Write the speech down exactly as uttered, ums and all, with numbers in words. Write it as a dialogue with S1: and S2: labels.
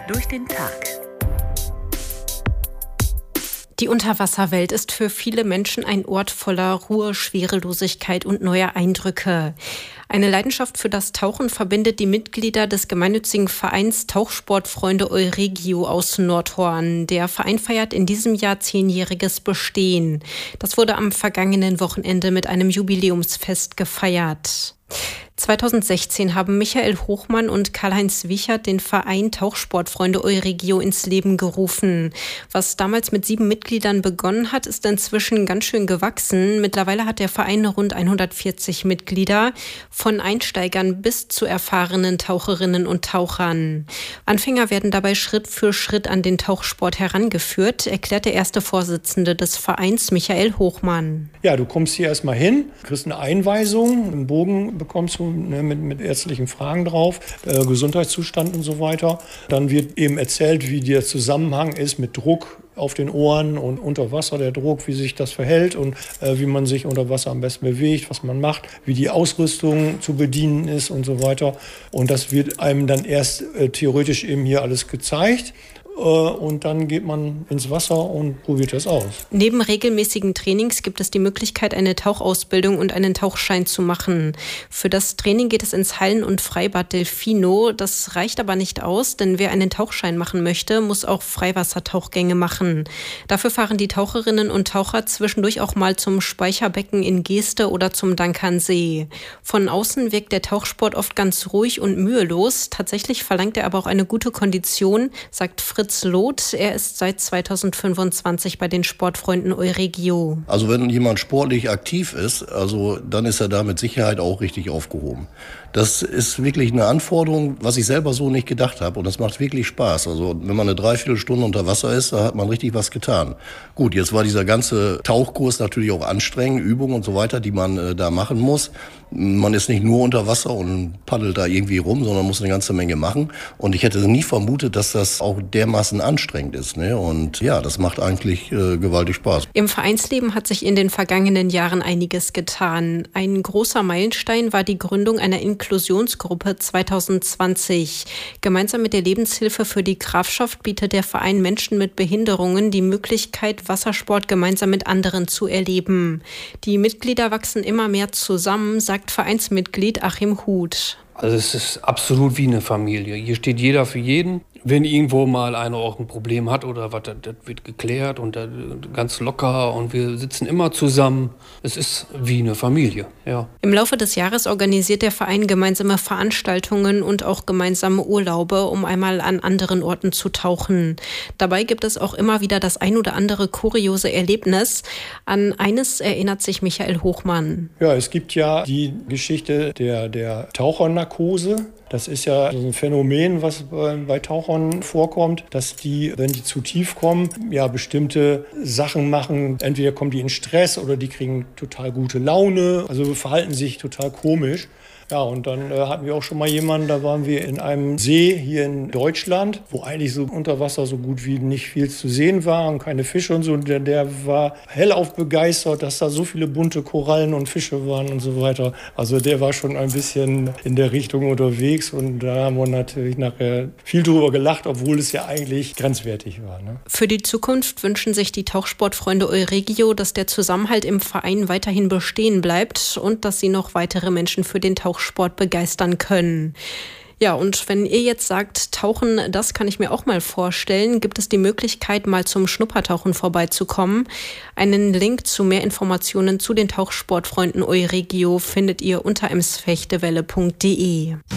S1: durch den Tag.
S2: Die Unterwasserwelt ist für viele Menschen ein Ort voller Ruhe, Schwerelosigkeit und neuer Eindrücke. Eine Leidenschaft für das Tauchen verbindet die Mitglieder des gemeinnützigen Vereins Tauchsportfreunde Euregio aus Nordhorn. Der Verein feiert in diesem Jahr zehnjähriges Bestehen. Das wurde am vergangenen Wochenende mit einem Jubiläumsfest gefeiert. zweitausendsechzehn haben Michael Hochmann und Karl-Heinz Wichert den Verein Tauchsportfreunde Euregio ins Leben gerufen. Was damals mit sieben Mitgliedern begonnen hat, ist inzwischen ganz schön gewachsen. Mittlerweile hat der Verein rund hundertvierzig Mitglieder, von Einsteigern bis zu erfahrenen Taucherinnen und Tauchern. Anfänger werden dabei Schritt für Schritt an den Tauchsport herangeführt, erklärt der erste Vorsitzende des Vereins, Michael Hochmann.
S3: Ja, du kommst hier erstmal hin, kriegst eine Einweisung, einen Bogen bekommst du ne, mit, mit ärztlichen Fragen drauf, äh, Gesundheitszustand und so weiter. Dann wird eben erzählt, wie der Zusammenhang ist mit Druck auf den Ohren und unter Wasser, der Druck, wie sich das verhält und äh, wie man sich unter Wasser am besten bewegt, was man macht, wie die Ausrüstung zu bedienen ist und so weiter. Und das wird einem dann erst äh, theoretisch eben hier alles gezeigt. Und dann geht man ins Wasser und probiert das aus.
S2: Neben regelmäßigen Trainings gibt es die Möglichkeit, eine Tauchausbildung und einen Tauchschein zu machen. Für das Training geht es ins Hallen- und Freibad Delfino. Das reicht aber nicht aus, denn wer einen Tauchschein machen möchte, muss auch Freiwassertauchgänge machen. Dafür fahren die Taucherinnen und Taucher zwischendurch auch mal zum Speicherbecken in Geeste oder zum Dankernsee. Von außen wirkt der Tauchsport oft ganz ruhig und mühelos. Tatsächlich verlangt er aber auch eine gute Kondition, sagt Fritz Fritz Loth. Er ist seit zweitausendfünfundzwanzig bei den Sportfreunden Euregio.
S4: Also wenn jemand sportlich aktiv ist, also dann ist er da mit Sicherheit auch richtig aufgehoben. Das ist wirklich eine Anforderung, was ich selber so nicht gedacht habe. Und das macht wirklich Spaß. Also wenn man eine Dreiviertelstunde unter Wasser ist, da hat man richtig was getan. Gut, jetzt war dieser ganze Tauchkurs natürlich auch anstrengend, Übungen und so weiter, die man äh, da machen muss. Man ist nicht nur unter Wasser und paddelt da irgendwie rum, sondern muss eine ganze Menge machen. Und ich hätte nie vermutet, dass das auch dermaßen anstrengend ist. Ne? Und ja, das macht eigentlich äh, gewaltig Spaß.
S2: Im Vereinsleben hat sich in den vergangenen Jahren einiges getan. Ein großer Meilenstein war die Gründung einer Inklusionsgruppe zweitausendzwanzig. Gemeinsam mit der Lebenshilfe für die Grafschaft bietet der Verein Menschen mit Behinderungen die Möglichkeit, Wassersport gemeinsam mit anderen zu erleben. Die Mitglieder wachsen immer mehr zusammen, sagt Vereinsmitglied Achim Huth.
S5: Also es ist absolut wie eine Familie. Hier steht jeder für jeden. Wenn irgendwo mal einer auch ein Problem hat oder was, das, das wird geklärt und das, ganz locker und wir sitzen immer zusammen. Es ist wie eine Familie, ja.
S2: Im Laufe des Jahres organisiert der Verein gemeinsame Veranstaltungen und auch gemeinsame Urlaube, um einmal an anderen Orten zu tauchen. Dabei gibt es auch immer wieder das ein oder andere kuriose Erlebnis. An eines erinnert sich Michael Hochmann.
S3: Ja, es gibt ja die Geschichte der, der Tauchernarkose. Das ist ja so ein Phänomen, was bei Tauchern vorkommt, dass die, wenn die zu tief kommen, ja bestimmte Sachen machen. Entweder kommen die in Stress oder die kriegen total gute Laune, also verhalten sich total komisch. Ja, und dann äh, hatten wir auch schon mal jemanden, da waren wir in einem See hier in Deutschland, wo eigentlich so unter Wasser so gut wie nicht viel zu sehen war und keine Fische und so. Der, der war hellauf begeistert, dass da so viele bunte Korallen und Fische waren und so weiter. Also der war schon ein bisschen in der Richtung unterwegs und da haben wir natürlich nachher viel drüber gelacht, obwohl es ja eigentlich grenzwertig war. Ne?
S2: Für die Zukunft wünschen sich die Tauchsportfreunde Euregio, dass der Zusammenhalt im Verein weiterhin bestehen bleibt und dass sie noch weitere Menschen für den Tauchsport begeistern können. Ja, und wenn ihr jetzt sagt, Tauchen, das kann ich mir auch mal vorstellen, gibt es die Möglichkeit, mal zum Schnuppertauchen vorbeizukommen. Einen Link zu mehr Informationen zu den Tauchsportfreunden Euregio findet ihr unter emsfechtewelle punkt de.